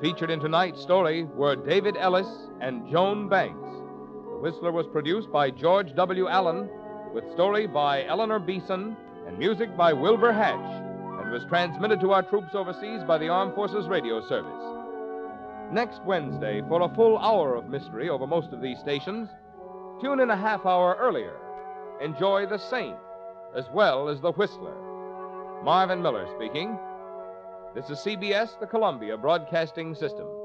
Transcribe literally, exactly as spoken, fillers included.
Featured in tonight's story were David Ellis and Joan Banks. The Whistler was produced by George W. Allen, with story by Eleanor Beeson and music by Wilbur Hatch, and was transmitted to our troops overseas by the Armed Forces Radio Service. Next Wednesday, for a full hour of mystery over most of these stations, tune in a half hour earlier. Enjoy The Saint as well as The Whistler. Marvin Miller speaking. This is C B S, the Columbia Broadcasting System.